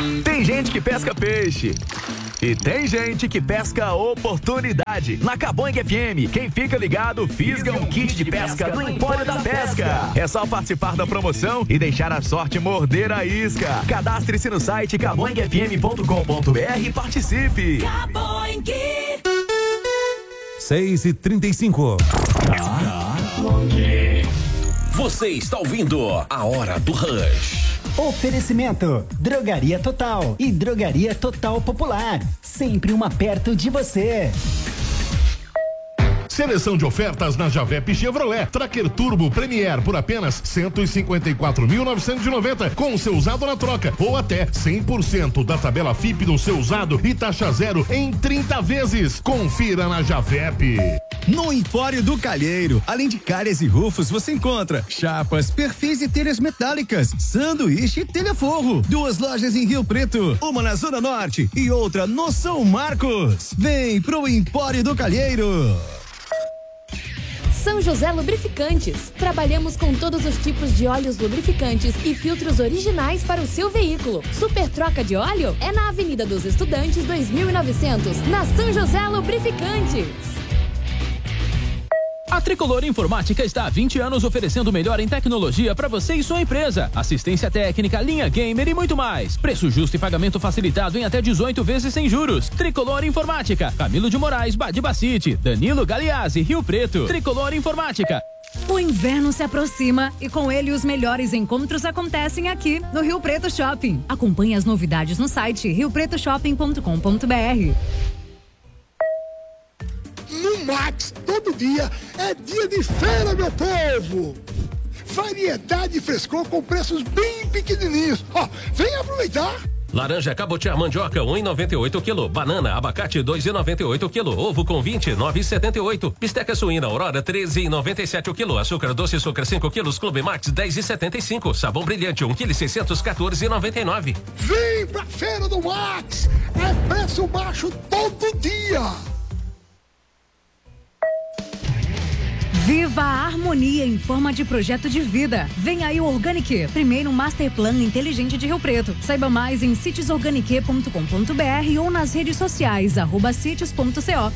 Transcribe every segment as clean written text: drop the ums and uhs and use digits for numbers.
Tem gente que pesca peixe e tem gente que pesca oportunidade. Na Caboing FM, quem fica ligado fisga um kit de pesca do Empório da Pesca. É só participar da promoção e deixar a sorte morder a isca. Cadastre-se no site caboingfm.com.br e participe. Caboing. 6h35. Você está ouvindo a Hora do Rush. Oferecimento: Drogaria Total e Drogaria Total Popular. Sempre uma perto de você. Seleção de ofertas na Javep Chevrolet. Tracker Turbo Premier por apenas 154.990 com seu usado na troca ou até 100% da tabela FIP do seu usado e taxa zero em 30 vezes. Confira na Javep. No Empório do Calheiro, além de calhas e rufos, você encontra chapas, perfis e telhas metálicas, sanduíche e telha-forro. 2 lojas em Rio Preto, uma na Zona Norte e outra no São Marcos. Vem pro Empório do Calheiro. São José Lubrificantes. Trabalhamos com todos os tipos de óleos lubrificantes e filtros originais para o seu veículo. Super troca de óleo é na Avenida dos Estudantes 2900, na São José Lubrificantes. A Tricolor Informática está há 20 anos oferecendo o melhor em tecnologia para você e sua empresa. Assistência técnica, linha gamer e muito mais. Preço justo e pagamento facilitado em até 18 vezes sem juros. Tricolor Informática. Camilo de Moraes, Badibacite, Danilo Galeazzi, Rio Preto. Tricolor Informática. O inverno se aproxima e com ele os melhores encontros acontecem aqui no Rio Preto Shopping. Acompanhe as novidades no site riopretoShopping.com.br. No Max, todo dia é dia de feira, meu povo! Variedade e frescor com preços bem pequenininhos. Ó, vem aproveitar! Laranja cabotiá mandioca 1,98 kg. Banana, abacate 2,98 kg. Ovo com 29,78. Bisteca suína Aurora 13,97 kg. Açúcar doce açúcar 5 kg. Clube Max 10,75. Sabão brilhante 1 kg 614,99. Vem pra feira do Max! É preço baixo todo dia! Viva a harmonia em forma de projeto de vida. Vem aí o Organic, primeiro master plan inteligente de Rio Preto. Saiba mais em sitiosorganic.com.br ou nas redes sociais @sitios.co.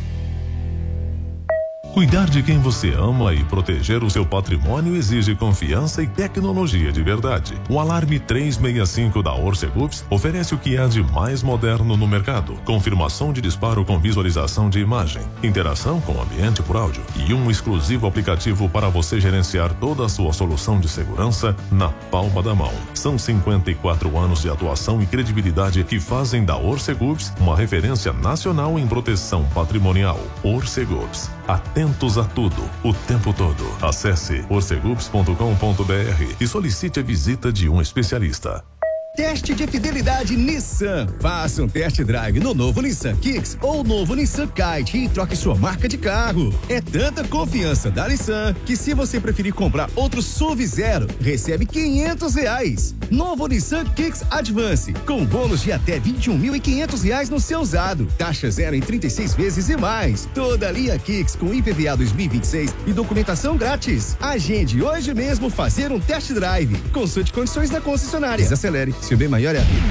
Cuidar de quem você ama e proteger o seu patrimônio exige confiança e tecnologia de verdade. O Alarme 365 da Orcegups oferece o que há de mais moderno no mercado. Confirmação de disparo com visualização de imagem, interação com o ambiente por áudio e um exclusivo aplicativo para você gerenciar toda a sua solução de segurança na palma da mão. São 54 anos de atuação e credibilidade que fazem da Orcegups uma referência nacional em proteção patrimonial. Orcegups. Atentos a tudo, o tempo todo. Acesse orcegups.com.br e solicite a visita de um especialista. Teste de fidelidade Nissan. Faça um test drive no novo Nissan Kicks ou novo Nissan Kite e troque sua marca de carro. É tanta confiança da Nissan que se você preferir comprar outro SUV zero, recebe R$500. Novo Nissan Kicks Advance, com bônus de até R$21.500 no seu usado. Taxa zero em 36 vezes e mais. Toda a linha Kicks com IPVA 2026 e documentação grátis. Agende hoje mesmo fazer um test drive. Consulte condições da concessionária. Desacelere. Se o bem maior é a vida.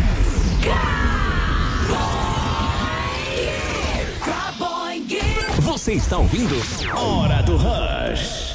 Você está ouvindo Hora do Rush.